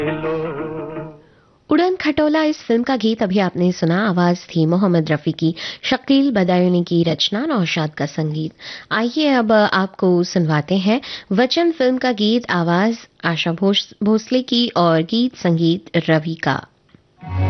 उड़न खटोला इस फिल्म का गीत अभी आपने सुना। आवाज थी मोहम्मद रफी की, शकील बदायूनी की रचना, नौशाद का संगीत। आइए अब आपको सुनवाते हैं वचन फिल्म का गीत, आवाज आशा भोसले की और गीत संगीत रवि का।